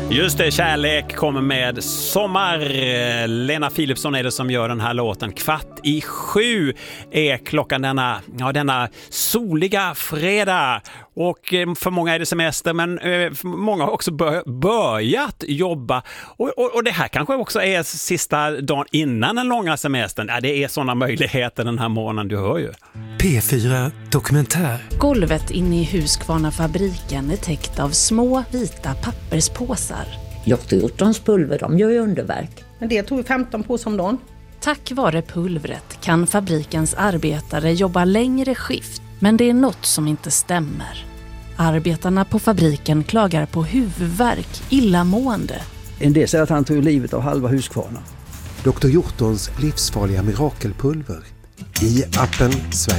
Just det, kärlek kommer med sommar. Lena Philipsson är det som gör den här låten. 6:15 är klockan denna soliga fredag. Och för många är det semester, men många har också börjat jobba. Och det här kanske också är sista dagen innan den långa semestern. Ja, det är sådana möjligheter den här månaden, du hör ju. P4 Dokumentär. Golvet inne i Husqvarna-fabriken är täckt av små vita papperspåsar. Dr. Hjortons pulver, de gör ju underverk. Men det tog 15 påsar om dagen. Tack vare pulvret kan fabrikens arbetare jobba längre skift, men det är något som inte stämmer. Arbetarna på fabriken klagar på huvudvärk, illamående. En del säger att han tog livet av halva Husqvarna. Dr. Hjortons livsfarliga mirakelpulver. I appen Sverige.